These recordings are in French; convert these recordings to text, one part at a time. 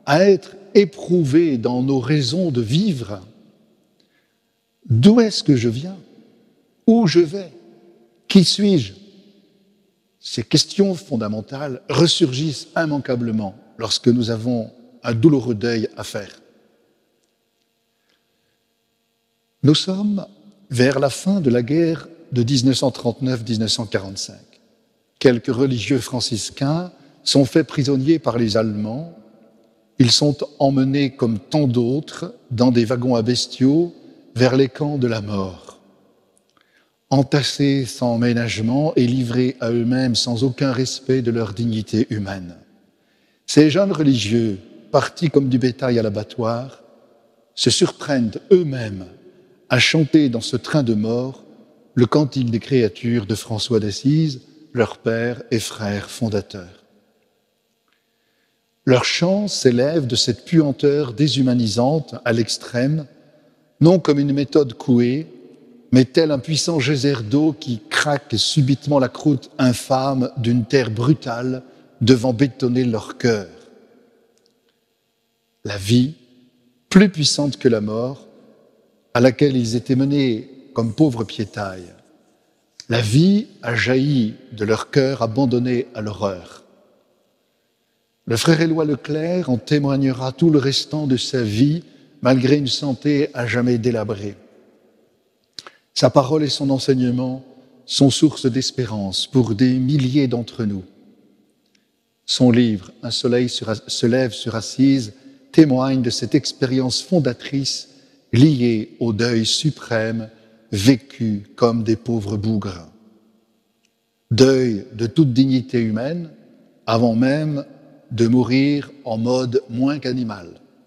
à être éprouvés dans nos raisons de vivre. D'où est-ce que je viens? Où je vais? Qui suis-je? Ces questions fondamentales ressurgissent immanquablement lorsque nous avons un douloureux deuil à faire. Nous sommes vers la fin de la guerre de 1939-1945. Quelques religieux franciscains sont faits prisonniers par les Allemands. Ils sont emmenés, comme tant d'autres, dans des wagons à bestiaux vers les camps de la mort. Entassés sans ménagement et livrés à eux-mêmes sans aucun respect de leur dignité humaine. Ces jeunes religieux, partis comme du bétail à l'abattoir, se surprennent eux-mêmes à chanter dans ce train de mort le cantique des créatures de François d'Assise, leur père et frère fondateur. Leur chant s'élève de cette puanteur déshumanisante à l'extrême, non comme une méthode couée, mais tel un puissant geyser d'eau qui craque subitement la croûte infâme d'une terre brutale devant bétonner leur cœur. La vie, plus puissante que la mort, à laquelle ils étaient menés comme pauvres piétailles. La vie a jailli de leur cœur abandonné à l'horreur. Le frère Éloi Leclerc en témoignera tout le restant de sa vie, malgré une santé à jamais délabrée. Sa parole et son enseignement sont source d'espérance pour des milliers d'entre nous. Son livre « Un soleil se lève sur Assise » témoigne de cette expérience fondatrice liée au deuil suprême vécu comme des pauvres bougres. Deuil de toute dignité humaine avant même de mourir en mode moins qu'animal.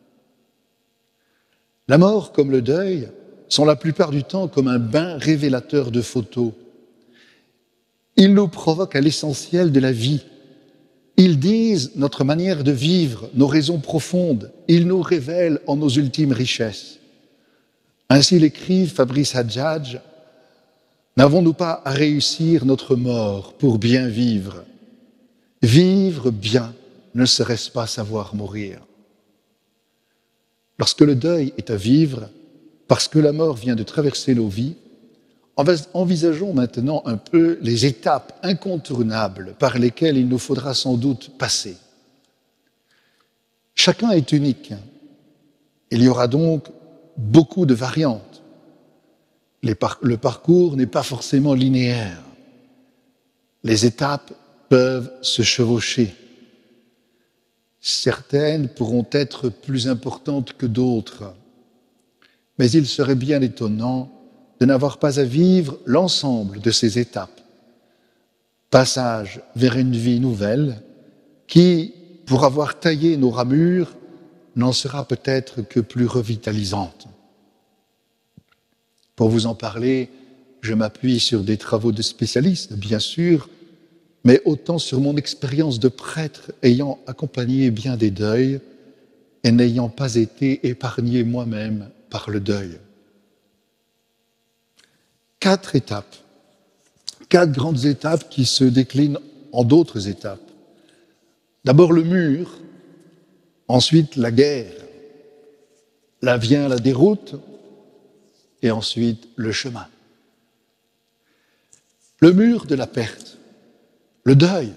La mort comme le deuil sont la plupart du temps comme un bain révélateur de photos. Ils nous provoquent à l'essentiel de la vie. Ils disent notre manière de vivre, nos raisons profondes. Ils nous révèlent en nos ultimes richesses. Ainsi l'écrit Fabrice Hadjadj, « N'avons-nous pas à réussir notre mort pour bien vivre? Vivre bien, ne serait-ce pas savoir mourir ?» Lorsque le deuil est à vivre, parce que la mort vient de traverser nos vies, envisageons maintenant un peu les étapes incontournables par lesquelles il nous faudra sans doute passer. Chacun est unique. Il y aura donc beaucoup de variantes. Le parcours n'est pas forcément linéaire. Les étapes peuvent se chevaucher. Certaines pourront être plus importantes que d'autres. Mais il serait bien étonnant de n'avoir pas à vivre l'ensemble de ces étapes. Passage vers une vie nouvelle qui, pour avoir taillé nos ramures, n'en sera peut-être que plus revitalisante. Pour vous en parler, je m'appuie sur des travaux de spécialistes, bien sûr, mais autant sur mon expérience de prêtre ayant accompagné bien des deuils et n'ayant pas été épargné moi-même par le deuil. 4 étapes, 4 grandes étapes qui se déclinent en d'autres étapes. D'abord le mur, ensuite la guerre, là vient la déroute et ensuite le chemin. Le mur de la perte, le deuil.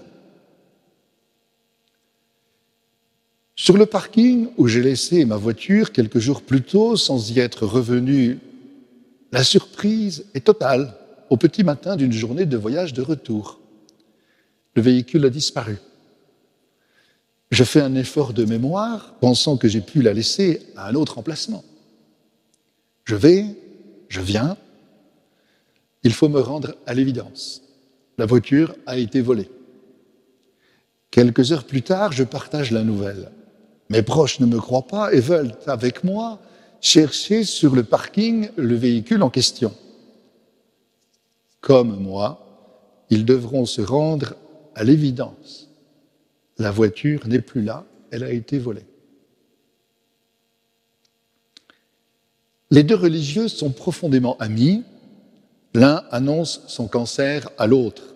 Sur le parking où j'ai laissé ma voiture quelques jours plus tôt sans y être revenu, la surprise est totale au petit matin d'une journée de voyage de retour. Le véhicule a disparu. Je fais un effort de mémoire, pensant que j'ai pu la laisser à un autre emplacement. Je viens, il faut me rendre à l'évidence. La voiture a été volée. Quelques heures plus tard, je partage la nouvelle. Mes proches ne me croient pas et veulent, avec moi, chercher sur le parking le véhicule en question. Comme moi, ils devront se rendre à l'évidence. La voiture n'est plus là, elle a été volée. Les 2 religieux sont profondément amis. L'un annonce son cancer à l'autre.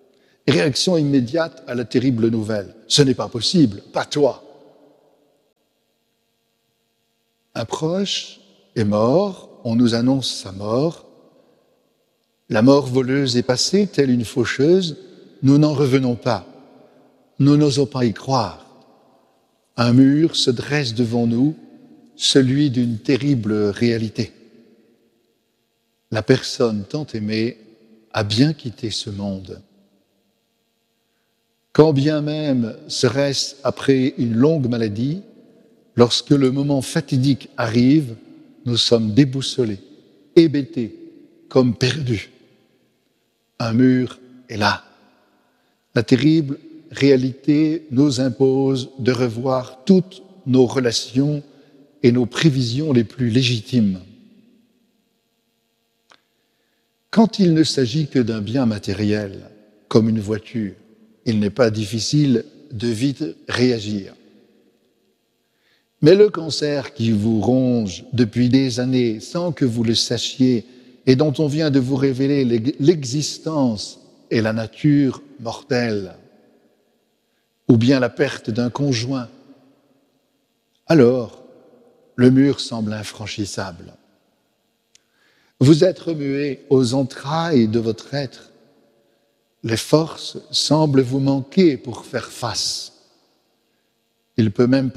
Réaction immédiate à la terrible nouvelle. « Ce n'est pas possible, pas toi !» Un proche est mort, on nous annonce sa mort. La mort voleuse est passée, telle une faucheuse, nous n'en revenons pas. Nous n'osons pas y croire. Un mur se dresse devant nous, celui d'une terrible réalité. La personne tant aimée a bien quitté ce monde. Quand bien même serait-ce après une longue maladie, lorsque le moment fatidique arrive, nous sommes déboussolés, hébétés, comme perdus. Un mur est là. La terrible réalité nous impose de revoir toutes nos relations et nos prévisions les plus légitimes. Quand il ne s'agit que d'un bien matériel, comme une voiture, il n'est pas difficile de vite réagir. Mais le cancer qui vous ronge depuis des années sans que vous le sachiez et dont on vient de vous révéler l'existence et la nature mortelle, ou bien la perte d'un conjoint, alors le mur semble infranchissable. Vous êtes remué aux entrailles de votre être. Les forces semblent vous manquer pour faire face. Il peut même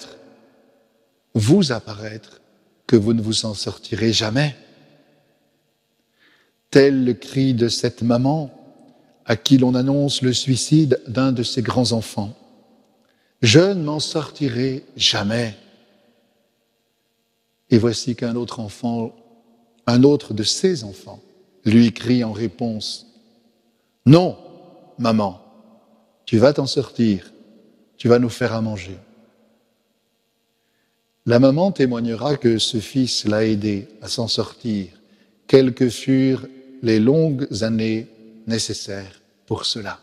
vous apparaître, que vous ne vous en sortirez jamais. Tel le cri de cette maman à qui l'on annonce le suicide d'un de ses grands-enfants. Je ne m'en sortirai jamais. Et voici qu'un autre enfant, un autre de ses enfants, lui crie en réponse, « Non, maman, tu vas t'en sortir, tu vas nous faire à manger. » La maman témoignera que ce fils l'a aidé à s'en sortir, quelles que furent les longues années nécessaires pour cela.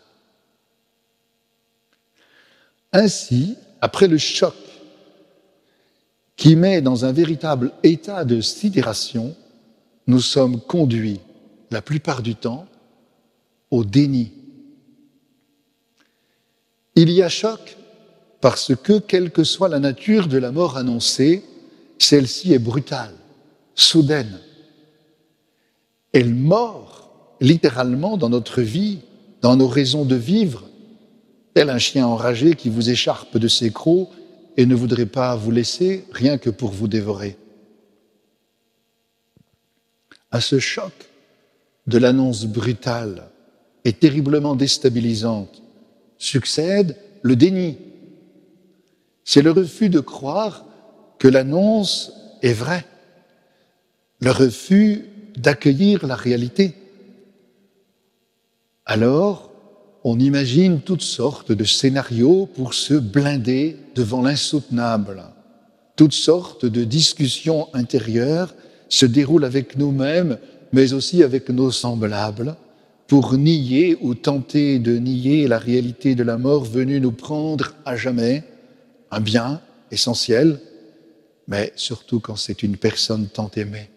Ainsi, après le choc qui met dans un véritable état de sidération, nous sommes conduits, la plupart du temps, au déni. Il y a choc parce que, quelle que soit la nature de la mort annoncée, celle-ci est brutale, soudaine. Elle mord littéralement dans notre vie, dans nos raisons de vivre, tel un chien enragé qui vous écharpe de ses crocs et ne voudrait pas vous laisser rien que pour vous dévorer. À ce choc de l'annonce brutale et terriblement déstabilisante succède le déni. C'est le refus de croire que l'annonce est vraie, le refus d'accueillir la réalité. Alors, on imagine toutes sortes de scénarios pour se blinder devant l'insoutenable. Toutes sortes de discussions intérieures se déroulent avec nous-mêmes, mais aussi avec nos semblables, pour nier ou tenter de nier la réalité de la mort venue nous prendre à jamais, un bien essentiel, mais surtout quand c'est une personne tant aimée.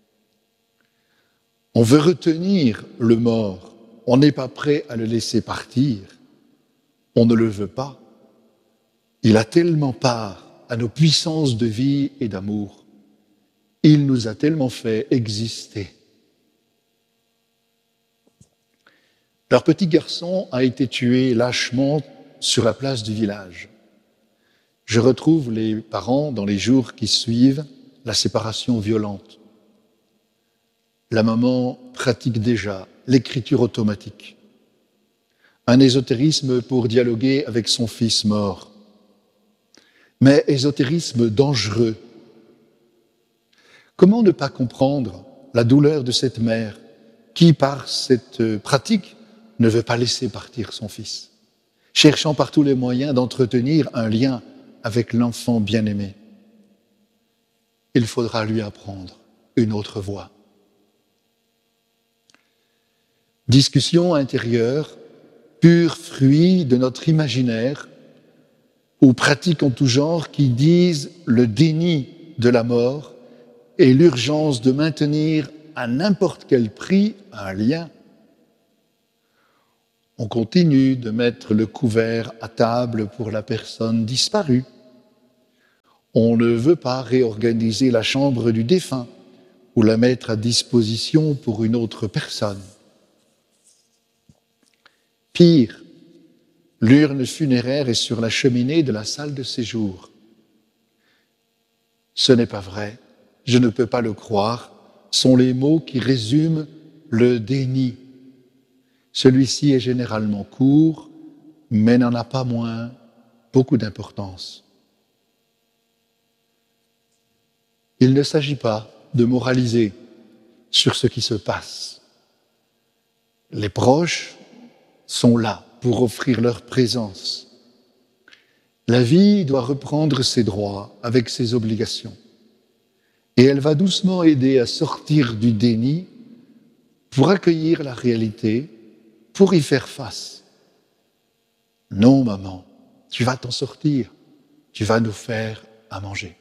On veut retenir le mort, on n'est pas prêt à le laisser partir, on ne le veut pas. Il a tellement part à nos puissances de vie et d'amour. Il nous a tellement fait exister. Leur petit garçon a été tué lâchement sur la place du village. Je retrouve les parents dans les jours qui suivent la séparation violente. La maman pratique déjà l'écriture automatique, un ésotérisme pour dialoguer avec son fils mort, mais ésotérisme dangereux. Comment ne pas comprendre la douleur de cette mère qui, par cette pratique, ne veut pas laisser partir son fils, cherchant par tous les moyens d'entretenir un lien avec l'enfant bien-aimé. Il faudra lui apprendre une autre voie. Discussion intérieure, pur fruit de notre imaginaire, ou pratiques en tout genre qui disent le déni de la mort et l'urgence de maintenir à n'importe quel prix un lien. On continue de mettre le couvert à table pour la personne disparue. On ne veut pas réorganiser la chambre du défunt ou la mettre à disposition pour une autre personne. Pire, l'urne funéraire est sur la cheminée de la salle de séjour. Ce n'est pas vrai, je ne peux pas le croire, sont les mots qui résument le déni. Celui-ci est généralement court, mais n'en a pas moins beaucoup d'importance. Il ne s'agit pas de moraliser sur ce qui se passe. Les proches sont là pour offrir leur présence. La vie doit reprendre ses droits avec ses obligations. Et elle va doucement aider à sortir du déni pour accueillir la réalité, pour y faire face. Non, maman, tu vas t'en sortir, tu vas nous faire à manger.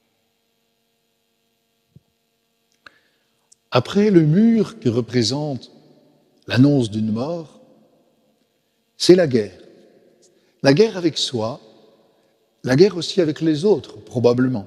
Après le mur que représente l'annonce d'une mort, c'est la guerre. La guerre avec soi, la guerre aussi avec les autres, probablement.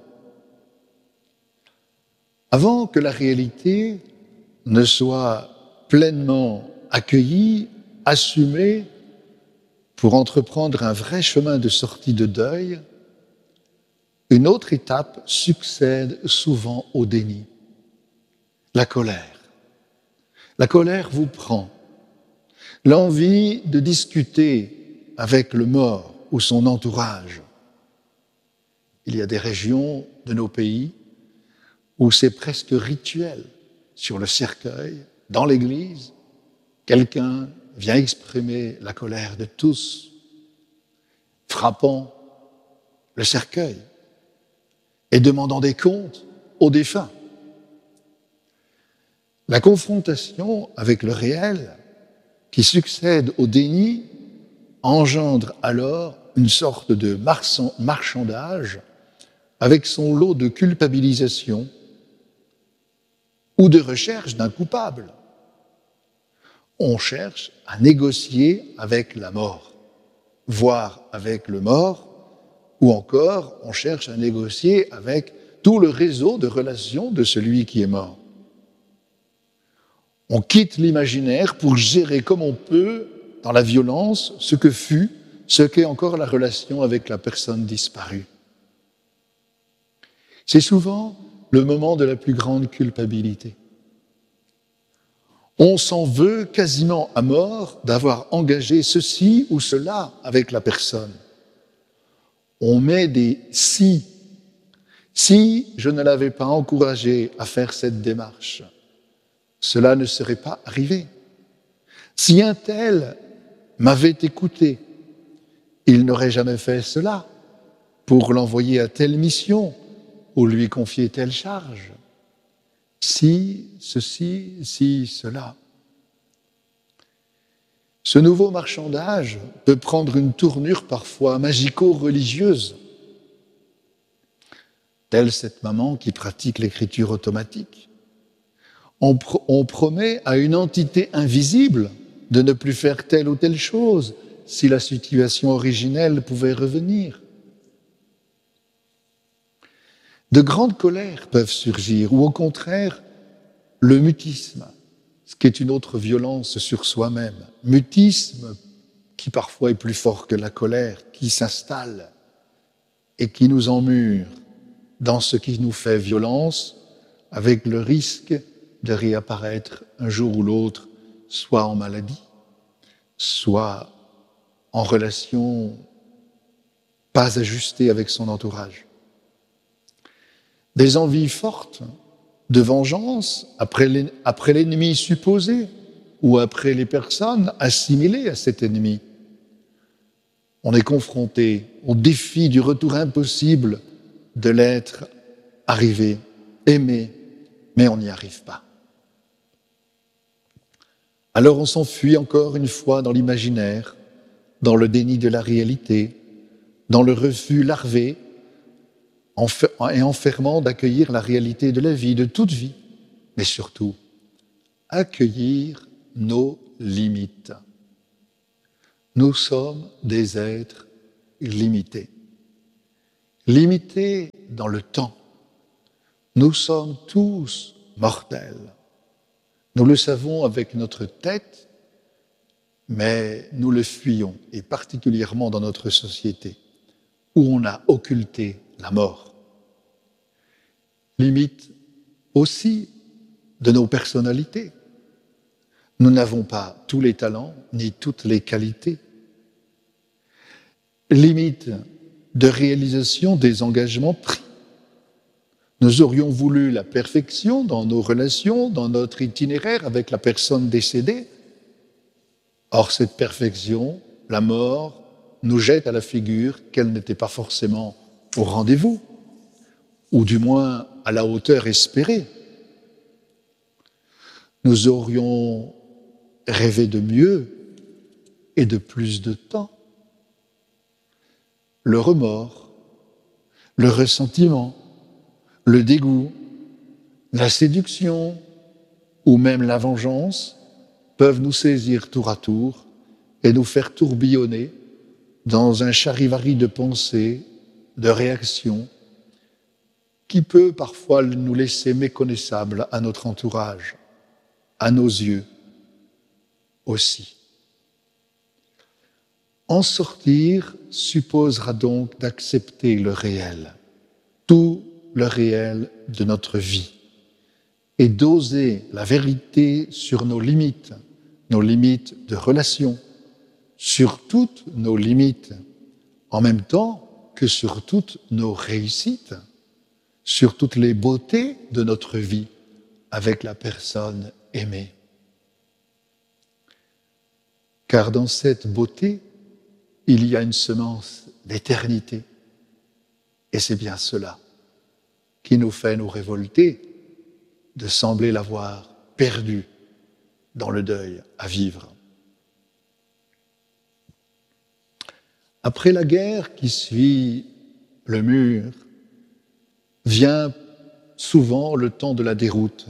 Avant que la réalité ne soit pleinement accueillie, assumée, pour entreprendre un vrai chemin de sortie de deuil, une autre étape succède souvent au déni. La colère. La colère vous prend. L'envie de discuter avec le mort ou son entourage. Il y a des régions de nos pays où c'est presque rituel. Sur le cercueil, dans l'église, quelqu'un vient exprimer la colère de tous, frappant le cercueil et demandant des comptes aux défunts. La confrontation avec le réel qui succède au déni engendre alors une sorte de marchandage avec son lot de culpabilisation ou de recherche d'un coupable. On cherche à négocier avec la mort, voire avec le mort, ou encore on cherche à négocier avec tout le réseau de relations de celui qui est mort. On quitte l'imaginaire pour gérer comme on peut, dans la violence, ce que fut, ce qu'est encore la relation avec la personne disparue. C'est souvent le moment de la plus grande culpabilité. On s'en veut quasiment à mort d'avoir engagé ceci ou cela avec la personne. On met des « si ». Si je ne l'avais pas encouragé à faire cette démarche, cela ne serait pas arrivé. Si un tel m'avait écouté, il n'aurait jamais fait cela pour l'envoyer à telle mission ou lui confier telle charge. Si, ceci, si, cela. Ce nouveau marchandage peut prendre une tournure parfois magico-religieuse, telle cette maman qui pratique l'écriture automatique. On promet à une entité invisible de ne plus faire telle ou telle chose si la situation originelle pouvait revenir. De grandes colères peuvent surgir, ou au contraire, le mutisme, ce qui est une autre violence sur soi-même. Mutisme qui parfois est plus fort que la colère, qui s'installe et qui nous emmure dans ce qui nous fait violence, avec le risque de réapparaître un jour ou l'autre, soit en maladie, soit en relation pas ajustée avec son entourage. Des envies fortes de vengeance après l'ennemi supposé ou après les personnes assimilées à cet ennemi. On est confronté au défi du retour impossible de l'être arrivé, aimé, mais on n'y arrive pas. Alors on s'enfuit encore une fois dans l'imaginaire, dans le déni de la réalité, dans le refus larvé et enfermant d'accueillir la réalité de la vie, de toute vie, mais surtout accueillir nos limites. Nous sommes des êtres limités. limité dans le temps. Nous sommes tous mortels. Nous le savons avec notre tête, mais nous le fuyons, et particulièrement dans notre société, où on a occulté la mort. Limite aussi de nos personnalités. Nous n'avons pas tous les talents, ni toutes les qualités. Limite de réalisation des engagements pris. Nous aurions voulu la perfection dans nos relations, dans notre itinéraire avec la personne décédée. Or, cette perfection, la mort, nous jette à la figure qu'elle n'était pas forcément au rendez-vous, ou du moins à la hauteur espérée. Nous aurions rêvé de mieux et de plus de temps. Le remords, le ressentiment, le dégoût, la séduction ou même la vengeance peuvent nous saisir tour à tour et nous faire tourbillonner dans un charivari de pensées, de réactions, qui peut parfois nous laisser méconnaissables à notre entourage, à nos yeux aussi. En sortir supposera donc d'accepter le réel, tout le réel de notre vie, et d'oser la vérité sur nos limites de relation, sur toutes nos limites, en même temps que sur toutes nos réussites, sur toutes les beautés de notre vie avec la personne aimée. Car dans cette beauté, il y a une semence d'éternité. Et c'est bien cela qui nous fait nous révolter de sembler l'avoir perdue dans le deuil à vivre. Après la guerre qui suit le mur, vient souvent le temps de la déroute.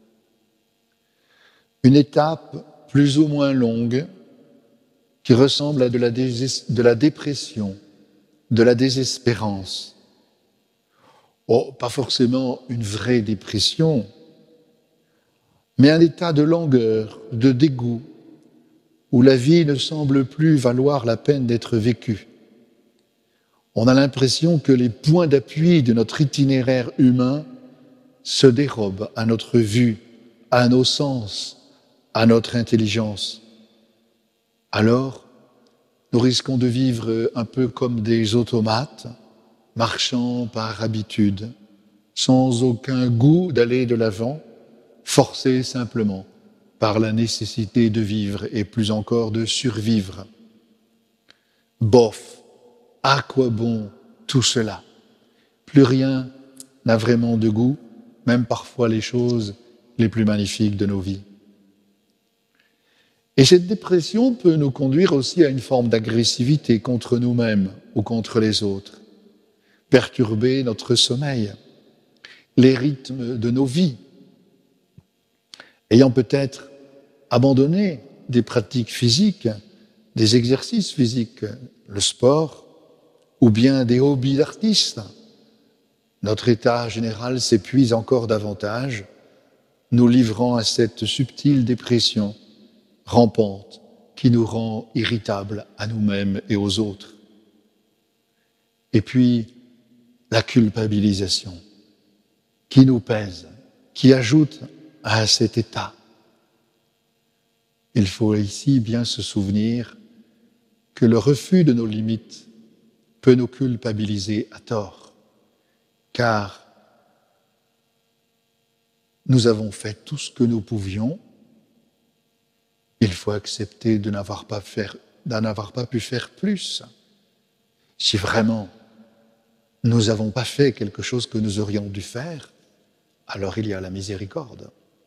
Une étape plus ou moins longue qui ressemble à de la dépression, de la désespérance. Oh, pas forcément une vraie dépression, mais un état de langueur, de dégoût, où la vie ne semble plus valoir la peine d'être vécue. On a l'impression que les points d'appui de notre itinéraire humain se dérobent à notre vue, à nos sens, à notre intelligence. Alors, nous risquons de vivre un peu comme des automates, marchant par habitude, sans aucun goût d'aller de l'avant, forcés simplement par la nécessité de vivre et plus encore de survivre. Bof, à quoi bon tout cela? Plus rien n'a vraiment de goût, même parfois les choses les plus magnifiques de nos vies. Et cette dépression peut nous conduire aussi à une forme d'agressivité contre nous-mêmes ou contre les autres, perturber notre sommeil, les rythmes de nos vies, ayant peut-être abandonné des pratiques physiques, des exercices physiques, le sport, ou bien des hobbies d'artistes. Notre état général s'épuise encore davantage, nous livrant à cette subtile dépression rampante qui nous rend irritables à nous-mêmes et aux autres. Et puis, la culpabilisation qui nous pèse, qui ajoute à cet état. Il faut ici bien se souvenir que le refus de nos limites peut nous culpabiliser à tort, car nous avons fait tout ce que nous pouvions. Il faut accepter d'en avoir pas pu faire plus. Si vraiment nous n'avons pas fait quelque chose que nous aurions dû faire, alors il y a la miséricorde.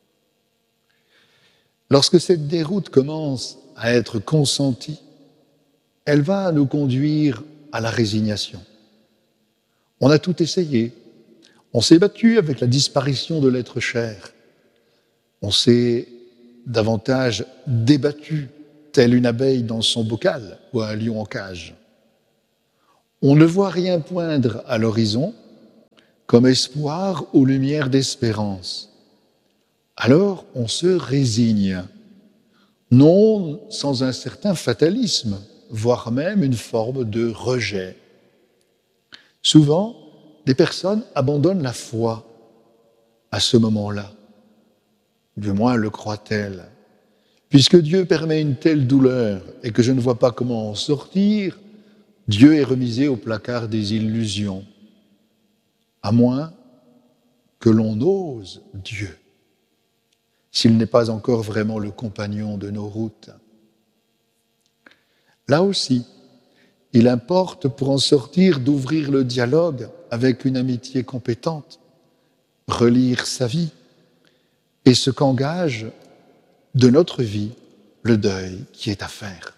Lorsque cette déroute commence à être consentie, elle va nous conduire à la résignation. On a tout essayé. On s'est battu avec la disparition de l'être cher. On s'est davantage débattu, telle une abeille dans son bocal ou un lion en cage. On ne voit rien poindre à l'horizon comme espoir ou lumière d'espérance. Alors on se résigne, non sans un certain fatalisme, voire même une forme de rejet. Souvent, des personnes abandonnent la foi à ce moment-là. Du moins le croient-elles. Puisque Dieu permet une telle douleur et que je ne vois pas comment en sortir, Dieu est remisé au placard des illusions, à moins que l'on ose Dieu, s'il n'est pas encore vraiment le compagnon de nos routes. Là aussi, il importe pour en sortir d'ouvrir le dialogue avec une amitié compétente, relire sa vie et ce qu'engage de notre vie le deuil qui est à faire.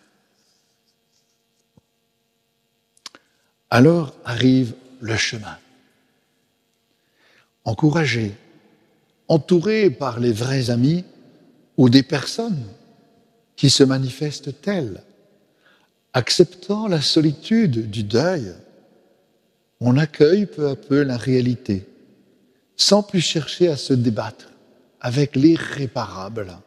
Alors arrive le chemin. Encouragé, entouré par les vrais amis ou des personnes qui se manifestent telles, acceptant la solitude du deuil, on accueille peu à peu la réalité, sans plus chercher à se débattre avec l'irréparable.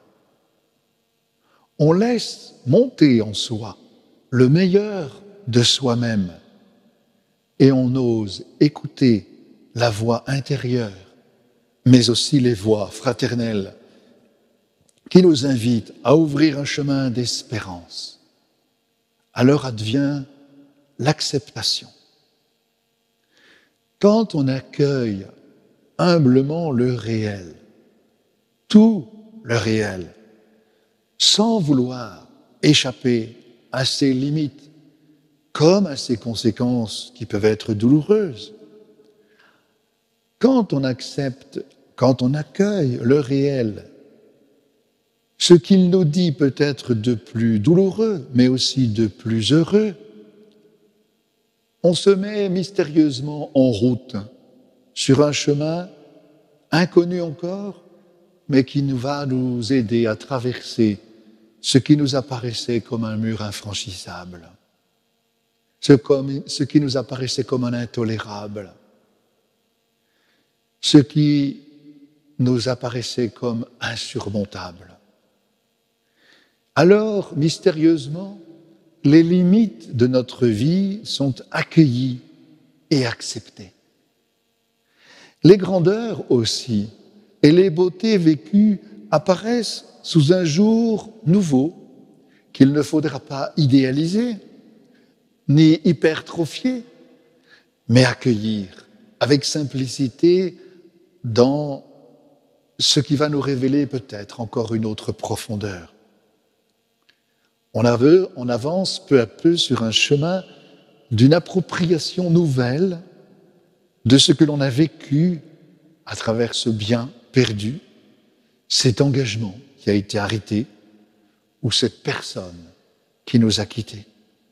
On laisse monter en soi le meilleur de soi-même et on ose écouter la voix intérieure, mais aussi les voix fraternelles qui nous invitent à ouvrir un chemin d'espérance. Alors advient l'acceptation. Quand on accueille humblement le réel, tout le réel, sans vouloir échapper à ses limites, comme à ses conséquences qui peuvent être douloureuses. Quand on accepte, quand on accueille le réel, ce qu'il nous dit peut être de plus douloureux, mais aussi de plus heureux, on se met mystérieusement en route sur un chemin inconnu encore, mais qui va nous aider à traverser ce qui nous apparaissait comme un mur infranchissable, ce qui nous apparaissait comme un intolérable, ce qui nous apparaissait comme insurmontable. Alors, mystérieusement, les limites de notre vie sont accueillies et acceptées. Les grandeurs aussi et les beautés vécues apparaissent sous un jour nouveau qu'il ne faudra pas idéaliser ni hypertrophier, mais accueillir avec simplicité dans ce qui va nous révéler peut-être encore une autre profondeur. On avance peu à peu sur un chemin d'une appropriation nouvelle de ce que l'on a vécu à travers ce bien perdu, cet engagement qui a été arrêté ou cette personne qui nous a quittés.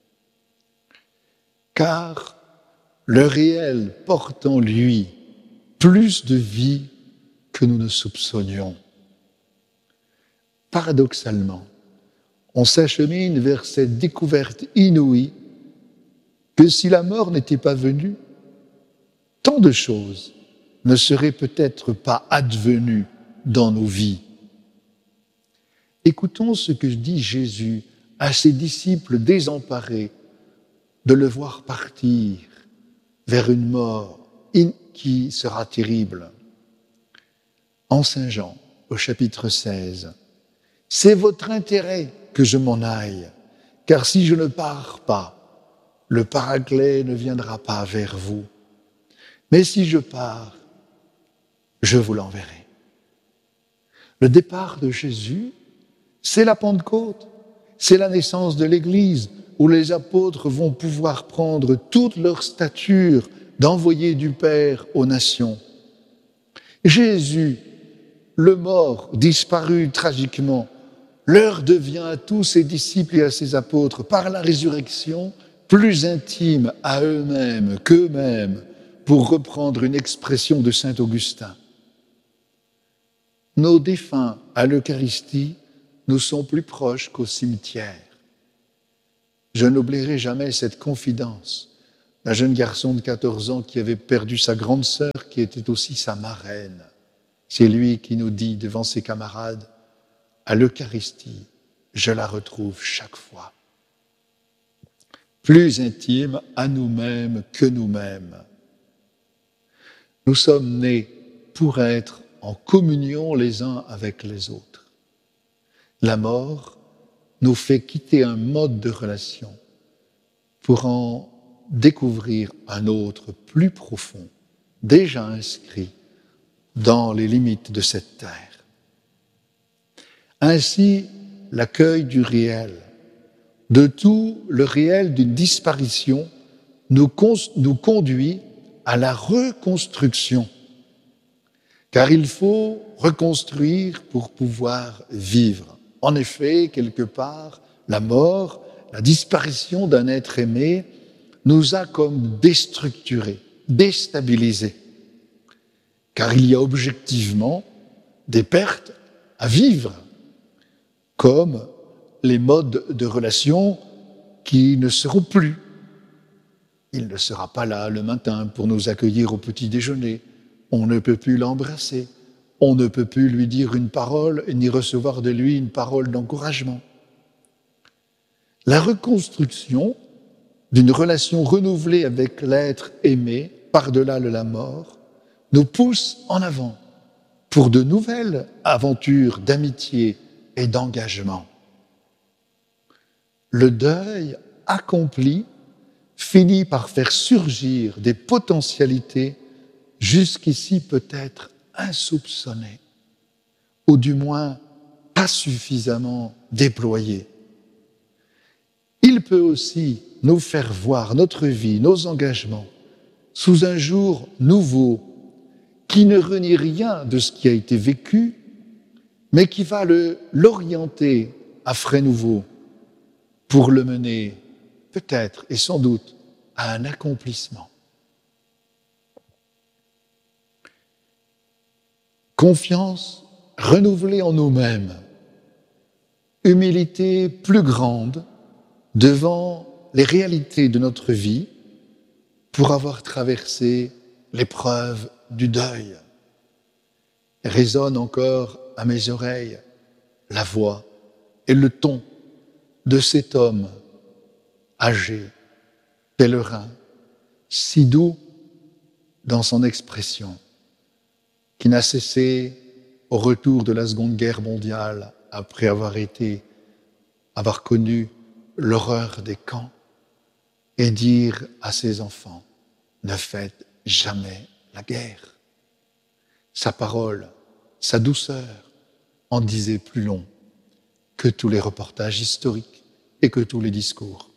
Car le réel porte en lui plus de vie que nous ne soupçonnions. Paradoxalement, on s'achemine vers cette découverte inouïe que si la mort n'était pas venue, tant de choses ne seraient peut-être pas advenues dans nos vies. Écoutons ce que dit Jésus à ses disciples désemparés de le voir partir vers une mort qui sera terrible. En Saint Jean, au chapitre 16, « C'est votre intérêt que je m'en aille, car si je ne pars pas, le Paraclet ne viendra pas vers vous. Mais si je pars, je vous l'enverrai. » Le départ de Jésus, c'est la Pentecôte, c'est la naissance de l'Église, où les apôtres vont pouvoir prendre toute leur stature d'envoyés du Père aux nations. Jésus, le mort, disparu tragiquement, leur devient à tous ses disciples et à ses apôtres, par la résurrection, plus intime à eux-mêmes qu'eux-mêmes, pour reprendre une expression de saint Augustin. Nos défunts à l'Eucharistie nous sont plus proches qu'au cimetière. Je n'oublierai jamais cette confidence un jeune garçon de 14 ans qui avait perdu sa grande sœur, qui était aussi sa marraine. C'est lui qui nous dit devant ses camarades, à l'Eucharistie, je la retrouve chaque fois. Plus intime à nous-mêmes que nous-mêmes. Nous sommes nés pour être en communion les uns avec les autres. La mort nous fait quitter un mode de relation pour en découvrir un autre plus profond, déjà inscrit dans les limites de cette terre. Ainsi, l'accueil du réel, de tout le réel d'une disparition, nous conduit à la reconstruction. Car il faut reconstruire pour pouvoir vivre. En effet, quelque part, la mort, la disparition d'un être aimé, nous a comme déstructurés, déstabilisés. Car il y a objectivement des pertes à vivre, comme les modes de relation qui ne seront plus. Il ne sera pas là le matin pour nous accueillir au petit déjeuner. On ne peut plus l'embrasser. On ne peut plus lui dire une parole ni recevoir de lui une parole d'encouragement. La reconstruction d'une relation renouvelée avec l'être aimé, par-delà la mort, nous pousse en avant pour de nouvelles aventures d'amitié et d'engagement. Le deuil accompli finit par faire surgir des potentialités jusqu'ici peut-être insoupçonnées, ou du moins pas suffisamment déployées. Il peut aussi nous faire voir notre vie, nos engagements, sous un jour nouveau, qui ne renie rien de ce qui a été vécu, mais qui va l'orienter à frais nouveaux pour le mener, peut-être et sans doute, à un accomplissement. Confiance renouvelée en nous-mêmes, humilité plus grande devant les réalités de notre vie pour avoir traversé l'épreuve du deuil. Résonne encore à mes oreilles la voix et le ton de cet homme âgé, pèlerin, si doux dans son expression, qui n'a cessé, au retour de la Seconde Guerre mondiale, après avoir connu l'horreur des camps, et dire à ses enfants, ne faites jamais la guerre. Sa parole, sa douceur en disait plus long que tous les reportages historiques et que tous les discours.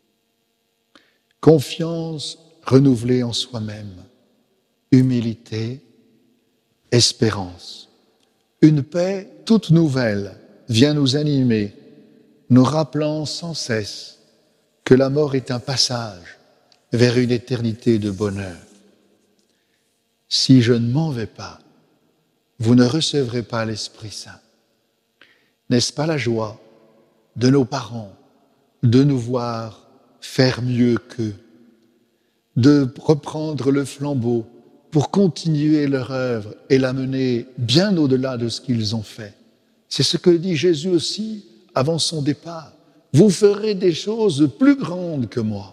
Confiance renouvelée en soi-même, humilité, espérance. Une paix toute nouvelle vient nous animer, nous rappelant sans cesse que la mort est un passage vers une éternité de bonheur. Si je ne m'en vais pas, vous ne recevrez pas l'Esprit Saint. N'est-ce pas la joie de nos parents de nous voir faire mieux qu'eux, de reprendre le flambeau pour continuer leur œuvre et la mener bien au-delà de ce qu'ils ont fait? C'est ce que dit Jésus aussi avant son départ. Vous ferez des choses plus grandes que moi.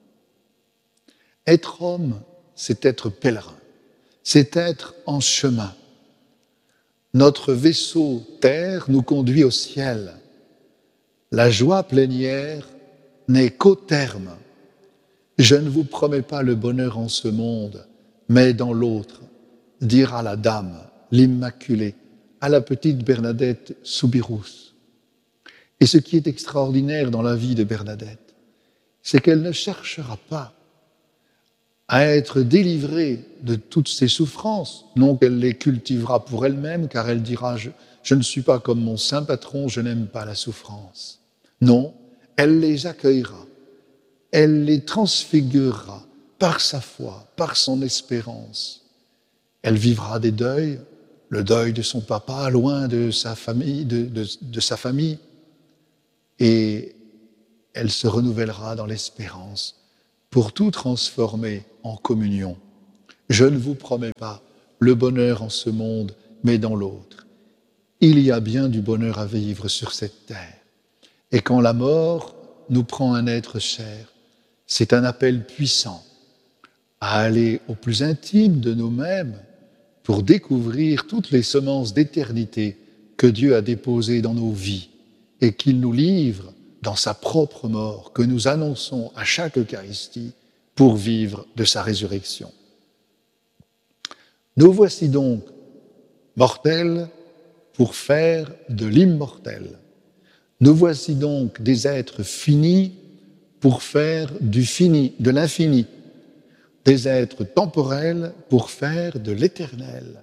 Être homme, c'est être pèlerin, c'est être en chemin. Notre vaisseau terre nous conduit au ciel. La joie plénière n'est qu'au terme. Je ne vous promets pas le bonheur en ce monde, mais dans l'autre, dira la dame, l'Immaculée, à la petite Bernadette Soubirous. Et ce qui est extraordinaire dans la vie de Bernadette, c'est qu'elle ne cherchera pas à être délivrée de toutes ses souffrances. Non qu'elle les cultivera pour elle-même, car elle dira « Je ne suis pas comme mon saint patron, je n'aime pas la souffrance ». Non, elle les accueillera, elle les transfigurera par sa foi, par son espérance. Elle vivra des deuils, le deuil de son papa, loin de sa famille, de sa famille, et elle se renouvellera dans l'espérance pour tout transformer en communion. Je ne vous promets pas le bonheur en ce monde, mais dans l'autre. Il y a bien du bonheur à vivre sur cette terre. Et quand la mort nous prend un être cher, c'est un appel puissant à aller au plus intime de nous-mêmes pour découvrir toutes les semences d'éternité que Dieu a déposées dans nos vies et qu'il nous livre dans sa propre mort que nous annonçons à chaque Eucharistie pour vivre de sa résurrection. Nous voici donc mortels pour faire de l'immortel. Nous voici donc des êtres finis pour faire du fini, de l'infini, des êtres temporels pour faire de l'éternel.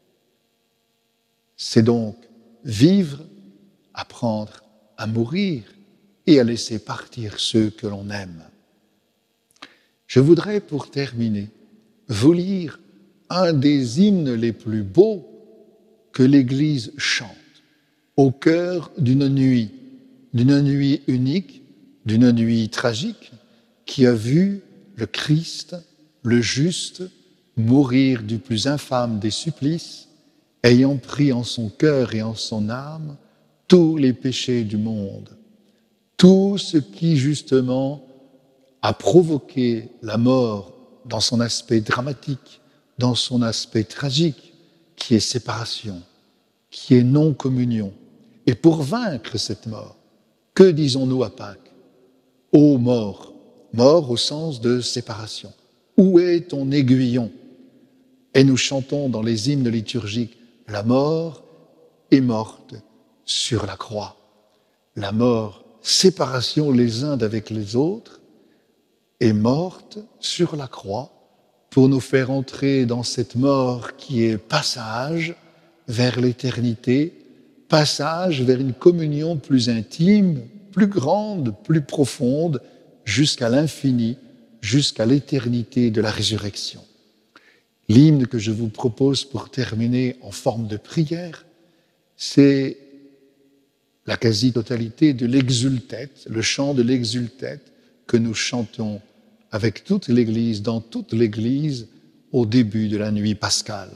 C'est donc vivre, apprendre à mourir et à laisser partir ceux que l'on aime. Je voudrais, pour terminer, vous lire un des hymnes les plus beaux que l'Église chante, au cœur d'une nuit unique, d'une nuit tragique, qui a vu le Christ, le juste, mourir du plus infâme des supplices, ayant pris en son cœur et en son âme tous les péchés du monde, tout ce qui justement a provoqué la mort dans son aspect dramatique, dans son aspect tragique, qui est séparation, qui est non-communion. Et pour vaincre cette mort, que disons-nous à Pâques? Ô mort, mort au sens de séparation, où est ton aiguillon? Et nous chantons dans les hymnes liturgiques, la mort est morte sur la croix. La mort, séparation les uns d'avec les autres, est morte sur la croix pour nous faire entrer dans cette mort qui est passage vers l'éternité, passage vers une communion plus intime, plus grande, plus profonde, jusqu'à l'infini, jusqu'à l'éternité de la résurrection. L'hymne que je vous propose pour terminer en forme de prière, c'est la quasi-totalité de l'exultète, le chant de l'exultète que nous chantons avec toute l'Église, dans toute l'Église, au début de la nuit pascale.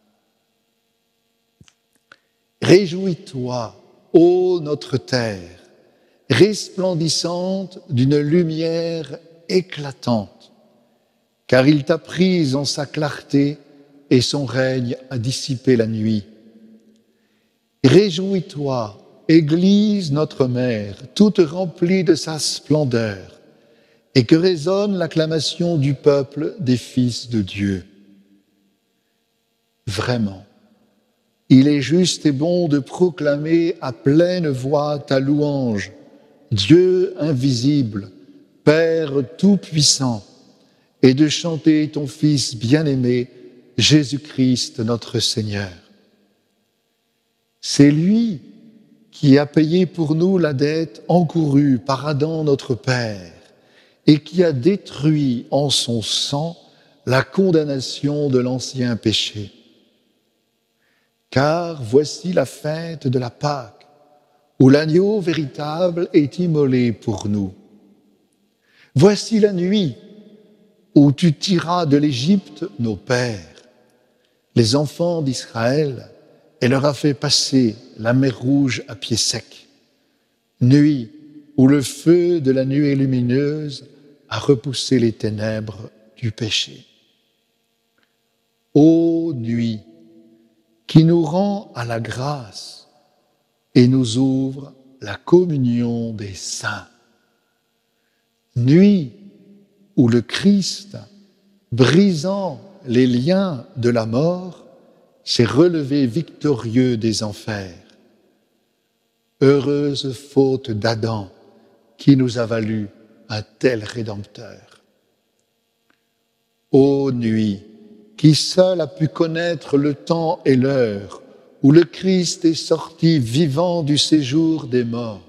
Réjouis-toi, ô notre terre, resplendissante d'une lumière éclatante, car il t'a prise en sa clarté et son règne a dissipé la nuit. Réjouis-toi, Église notre mère, toute remplie de sa splendeur, et que résonne l'acclamation du peuple des fils de Dieu. Vraiment, il est juste et bon de proclamer à pleine voix ta louange, Dieu invisible, Père tout-puissant, et de chanter ton Fils bien-aimé, Jésus-Christ notre Seigneur. C'est lui qui a payé pour nous la dette encourue par Adam notre Père, et qui a détruit en son sang la condamnation de l'ancien péché. Car voici la fête de la Pâque, où l'agneau véritable est immolé pour nous. Voici la nuit où tu tiras de l'Égypte nos pères, les enfants d'Israël, et leur as fait passer la mer Rouge à pied sec. Nuit où le feu de la nuée lumineuse a repoussé les ténèbres du péché. Ô nuit, qui nous rend à la grâce et nous ouvre la communion des saints. Nuit où le Christ, brisant les liens de la mort, s'est relevé victorieux des enfers. Heureuse faute d'Adam qui nous a valu un tel Rédempteur. Ô nuit, qui seul a pu connaître le temps et l'heure où le Christ est sorti vivant du séjour des morts.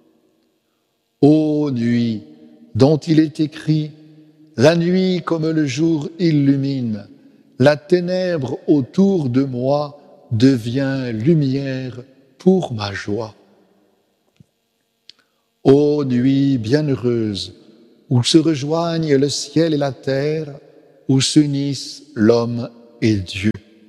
Ô nuit, dont il est écrit, la nuit comme le jour illumine, la ténèbre autour de moi devient lumière pour ma joie. Ô nuit bienheureuse, où se rejoignent le ciel et la terre, où s'unissent l'homme et Dieu.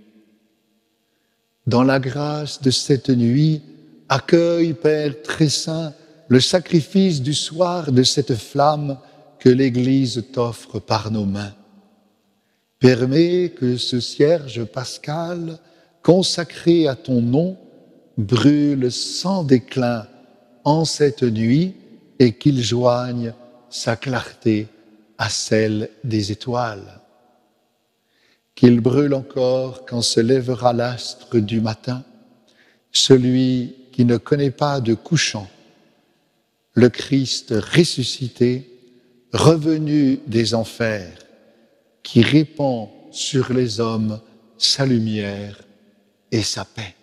Dans la grâce de cette nuit, accueille, Père très saint, le sacrifice du soir de cette flamme que l'Église t'offre par nos mains. Permets que ce cierge pascal, consacré à ton nom, brûle sans déclin en cette nuit et qu'il joigne sa clarté à celle des étoiles. Qu'il brûle encore quand se lèvera l'astre du matin, celui qui ne connaît pas de couchant, le Christ ressuscité, revenu des enfers, qui répand sur les hommes sa lumière et sa paix.